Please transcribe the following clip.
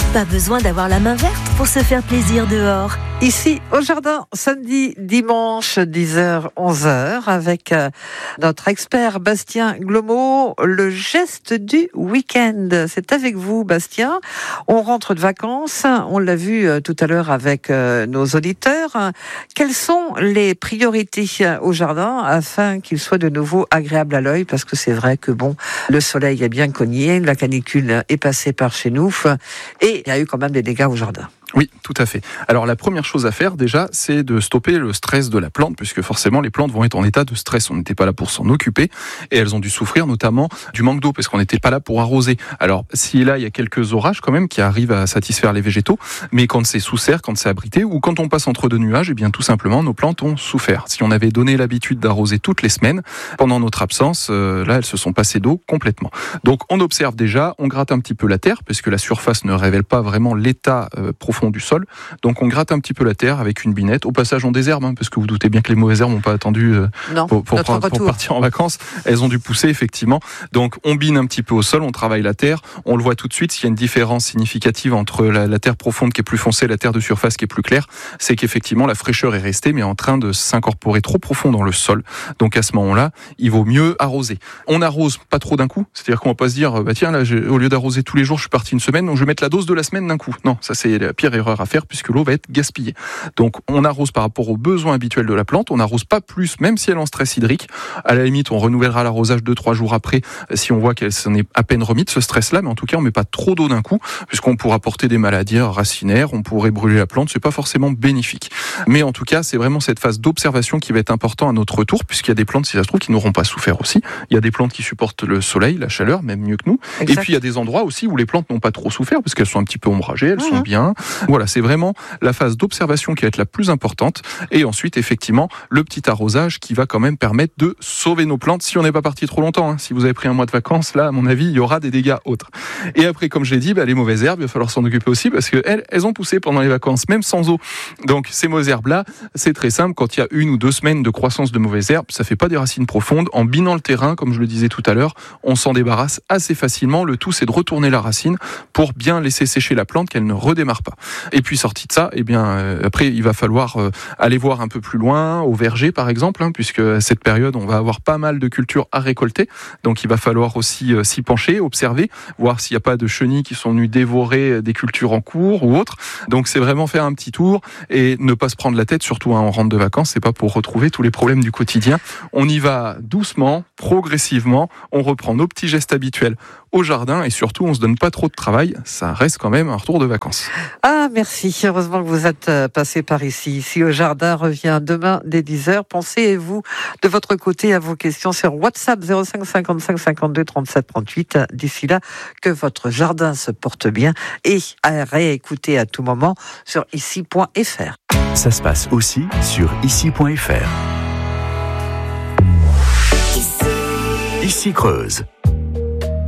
Pas besoin d'avoir la main verte pour se faire plaisir dehors. Ici, au jardin, samedi, dimanche, 10h, 11h, avec notre expert Bastien Glomo, le geste du week-end. C'est avec vous, Bastien. On rentre de vacances, on l'a vu tout à l'heure avec nos auditeurs. Quelles sont les priorités au jardin afin qu'il soit de nouveau agréable à l'œil? Parce que c'est vrai que le soleil est bien cogné, la canicule est passée par chez nous et il y a eu quand même des dégâts au jardin. Oui, tout à fait. Alors la première chose à faire déjà, c'est de stopper le stress de la plante, puisque forcément les plantes vont être en état de stress. On n'était pas là pour s'en occuper et elles ont dû souffrir notamment du manque d'eau, parce qu'on n'était pas là pour arroser. Alors si là il y a quelques orages quand même qui arrivent à satisfaire les végétaux, mais quand c'est sous serre, quand c'est abrité ou quand on passe entre deux nuages, eh bien tout simplement nos plantes ont souffert. Si on avait donné l'habitude d'arroser toutes les semaines, pendant notre absence, là elles se sont passées d'eau complètement. Donc on observe déjà, on gratte un petit peu la terre, parce que la surface ne révèle pas vraiment l'état profond du sol. Donc on gratte un petit peu la terre avec une binette. Au passage on désherbe, parce que vous doutez bien que les mauvaises herbes n'ont pas attendu pour partir en vacances. Elles ont dû pousser effectivement. Donc on bine un petit peu au sol, on travaille la terre. On le voit tout de suite, s'il y a une différence significative entre la terre profonde qui est plus foncée et la terre de surface qui est plus claire, c'est qu'effectivement la fraîcheur est restée mais en train de s'incorporer trop profond dans le sol. Donc à ce moment-là, il vaut mieux arroser. On arrose pas trop d'un coup, c'est-à-dire qu'on va pas se dire tiens là au lieu d'arroser tous les jours, je suis parti une semaine, donc je vais mettre la dose de la semaine d'un coup. Non, ça c'est la pire erreur à faire puisque l'eau va être gaspillée. Donc on arrose par rapport aux besoins habituels de la plante, on n'arrose pas plus même si elle est en stress hydrique. À la limite, on renouvellera l'arrosage 2-3 jours après si on voit qu'elle s'en est à peine remise de ce stress-là, mais en tout cas on met pas trop d'eau d'un coup puisqu'on pourra porter des maladies racinaires, on pourrait brûler la plante, c'est pas forcément bénéfique. Mais en tout cas, c'est vraiment cette phase d'observation qui va être importante à notre retour, puisqu'il y a des plantes, si ça se trouve, qui n'auront pas souffert aussi. Il y a des plantes qui supportent le soleil, la chaleur, même mieux que nous. Exact. Et puis il y a des endroits aussi où les plantes n'ont pas trop souffert parce qu'elles sont un petit peu ombragées, elles sont bien. Voilà, c'est vraiment la phase d'observation qui va être la plus importante. Et ensuite, effectivement, le petit arrosage qui va quand même permettre de sauver nos plantes si on n'est pas parti trop longtemps. Si vous avez pris un mois de vacances, là, à mon avis, il y aura des dégâts autres. Et après, comme je l'ai dit, les mauvaises herbes, il va falloir s'en occuper aussi parce qu'elles ont poussé pendant les vacances, même sans eau. Donc ces mauvaises herbes-là, c'est très simple. Quand il y a 1 ou 2 semaines de croissance de mauvaises herbes, ça fait pas des racines profondes. En binant le terrain, comme je le disais tout à l'heure, on s'en débarrasse assez facilement. Le tout, c'est de retourner la racine pour bien laisser sécher la plante, qu'elle ne redémarre pas. Et puis sorti de ça, après, il va falloir aller voir un peu plus loin, au verger par exemple, puisque à cette période, on va avoir pas mal de cultures à récolter. Donc il va falloir aussi s'y pencher, observer, voir s'il n'y a pas de chenilles qui sont venues dévorer des cultures en cours ou autres. Donc c'est vraiment faire un petit tour et ne pas se prendre la tête, surtout on rentre de vacances, c'est pas pour retrouver tous les problèmes du quotidien. On y va doucement, progressivement, on reprend nos petits gestes habituels au jardin et surtout on se donne pas trop de travail, ça reste quand même un retour de vacances. Ah merci, heureusement que vous êtes passé par ici. Ici au jardin revient demain dès 10h. Pensez-vous de votre côté à vos questions sur WhatsApp 05 55 52 37 38. D'ici là, que votre jardin se porte bien et à réécouter à tout moment sur ici.fr. Ça se passe aussi sur ici.fr. Ici Creuse.